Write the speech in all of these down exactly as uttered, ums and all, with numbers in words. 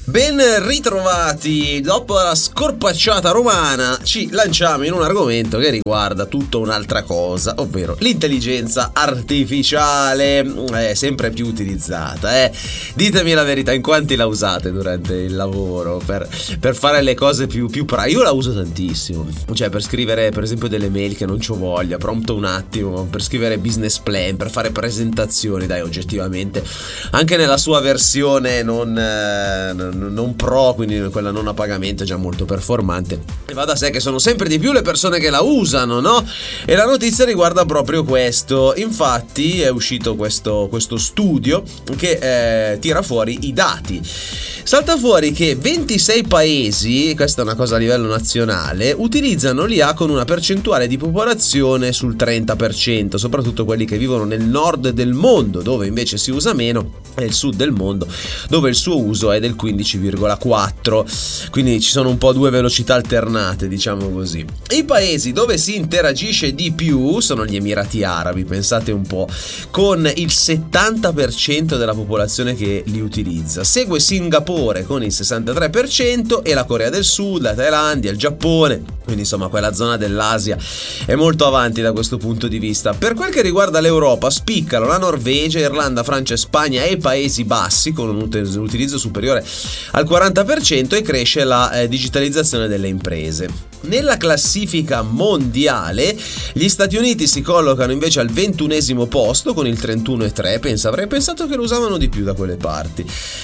Ben ritrovati, dopo la scorpacciata romana ci lanciamo in un argomento che riguarda tutta un'altra cosa, ovvero l'intelligenza artificiale, è sempre più utilizzata, eh. Ditemi la verità, in quanti la usate durante il lavoro per, per fare le cose più, più pra- io la uso tantissimo, cioè per scrivere per esempio delle mail che non c'ho voglia, prompto un attimo, per scrivere business plan, per fare presentazioni, dai, oggettivamente anche nella sua versione non, eh, non pro, quindi quella non a pagamento, è già molto performante, e va da sé che sono sempre di più le persone che la usano, no? E la notizia riguarda proprio questo. Infatti è uscito questo, questo studio che eh, tira fuori i dati. Salta fuori che ventisei paesi, questa è una cosa a livello nazionale, utilizzano l'I A con una percentuale di popolazione sul trenta per cento, soprattutto quelli che vivono nel nord del mondo, dove invece si usa meno, e il sud del mondo, dove il suo uso è del quindici virgola quattro, quindi ci sono un po' due velocità alternate, diciamo così. I paesi dove si interagisce di più sono gli Emirati Arabi, pensate un po', con il settanta per cento della popolazione che li utilizza. Segue Singapore con il sessantatré per cento e la Corea del Sud, la Thailandia, il Giappone, quindi insomma quella zona dell'Asia è molto avanti da questo punto di vista. Per quel che riguarda l'Europa spiccano la Norvegia, Irlanda, Francia, Spagna e Paesi Bassi con un utilizzo superiore al quaranta per cento, e cresce la eh, digitalizzazione delle imprese. Nella classifica mondiale gli Stati Uniti si collocano invece al ventunesimo posto con il trentuno virgola tre, pensa, avrei pensato che lo usavano di più da quelle parti.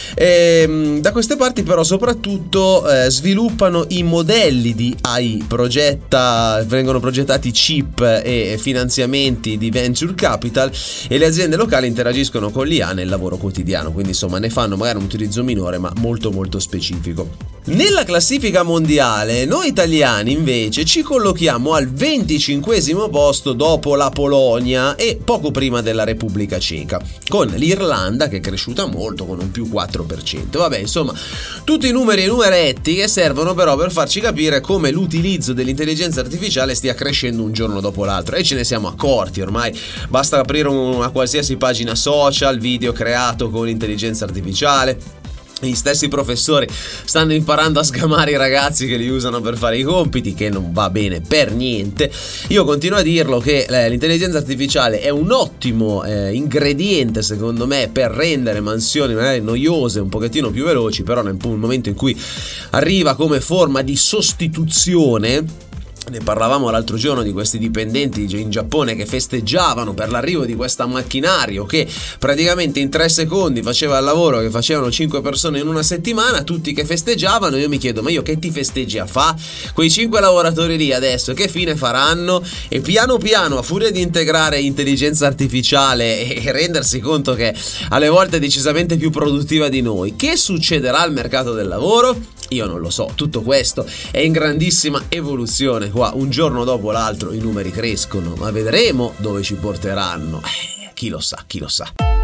E, da queste parti però soprattutto eh, sviluppano i modelli di A I, progetta, vengono progettati chip e finanziamenti di venture capital, e le aziende locali interagiscono con l'I A nel lavoro quotidiano, quindi insomma ne fanno magari un utilizzo minore ma molto molto specifico. Nella classifica mondiale noi italiani invece ci collochiamo al venticinquesimo posto dopo la Polonia e poco prima della Repubblica Ceca, con l'Irlanda che è cresciuta molto con un più quattro per cento. Vabbè, insomma, tutti i numeri e numeretti che servono però per farci capire come l'utilizzo dell'intelligenza artificiale stia crescendo un giorno dopo l'altro, e ce ne siamo accorti ormai. Basta aprire una qualsiasi pagina social, video creato con intelligenza artificiale. Gli stessi professori stanno imparando a sgamare i ragazzi che li usano per fare i compiti, che non va bene per niente. Io continuo a dirlo che l'intelligenza artificiale è un ottimo eh, ingrediente secondo me per rendere mansioni magari noiose un pochettino più veloci, però nel momento in cui arriva come forma di sostituzione. Ne parlavamo l'altro giorno di questi dipendenti in Giappone che festeggiavano per l'arrivo di questo macchinario che praticamente in tre secondi faceva il lavoro che facevano cinque persone in una settimana, tutti che festeggiavano. Io mi chiedo, ma io che ti festeggi a fa? Quei cinque lavoratori lì adesso che fine faranno? E piano piano, a furia di integrare intelligenza artificiale e rendersi conto che alle volte è decisamente più produttiva di noi, che succederà al mercato del lavoro? Io non lo so, tutto questo è in grandissima evoluzione. Qua un giorno dopo l'altro i numeri crescono, ma vedremo dove ci porteranno. Eh, chi lo sa, chi lo sa.